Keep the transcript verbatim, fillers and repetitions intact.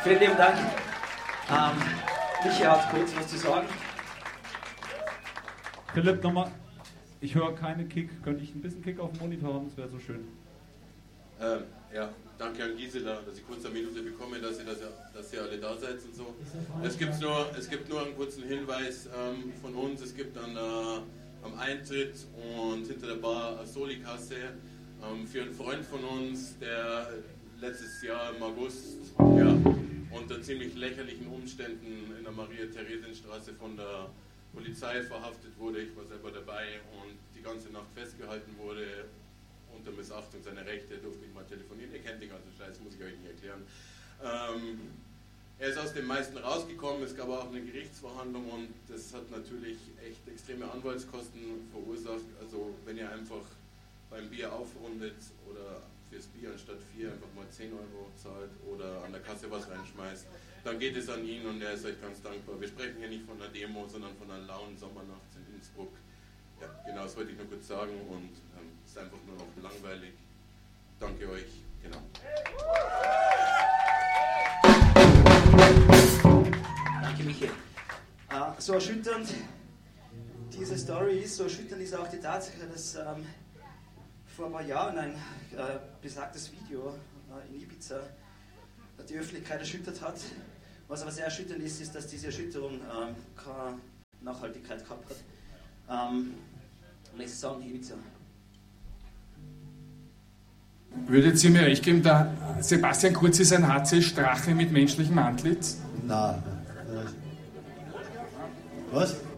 Vielen lieben Dank. Ähm, Michi hat kurz was zu sagen. Philipp, nochmal. Ich höre keine Kick. Könnte ich ein bisschen Kick auf dem Monitor haben? Das wäre so schön. Ähm, ja, danke an Gisela, dass ich kurz eine Minute bekomme, dass ihr, dass ihr, dass ihr alle da seid und so. Es gibt nur, es gibt nur einen kurzen Hinweis ähm, von uns. Es gibt an der, am Eintritt und hinter der Bar eine Soli-Kasse ähm, für einen Freund von uns, der letztes Jahr im August ja, unter ziemlich lächerlichen Umständen in der Maria-Theresien-Straße von der Polizei verhaftet wurde. Ich war selber dabei und die ganze Nacht festgehalten wurde. Unter Missachtung seiner Rechte, er durfte nicht mal telefonieren, ihr kennt den ganzen Scheiß, muss ich euch nicht erklären. Ähm, er ist aus dem meisten rausgekommen, es gab auch eine Gerichtsverhandlung und das hat natürlich echt extreme Anwaltskosten verursacht. Also wenn ihr einfach beim Bier aufrundet oder fürs Bier anstatt vier einfach mal zehn Euro zahlt oder an der Kasse was reinschmeißt, dann geht es an ihn und er ist euch ganz dankbar. Wir sprechen hier nicht von einer Demo, sondern von einer lauen Sommernacht in Innsbruck. Ja, genau, das wollte ich nur kurz sagen und ähm, es ist einfach nur noch langweilig. Danke euch, genau. Danke, Michi. Äh, so erschütternd diese Story ist, so erschütternd ist auch die Tatsache, dass ähm, vor ein paar Jahren ein äh, besagtes Video äh, in Ibiza die Öffentlichkeit erschüttert hat. Was aber sehr erschütternd ist, ist, dass diese Erschütterung ähm, keine Nachhaltigkeit gehabt hat. Ähm, Nächstes Song, Ibiza. Würdet ihr mir recht geben, der Sebastian Kurz ist ein H C-Strache mit menschlichem Antlitz? Nein. Was?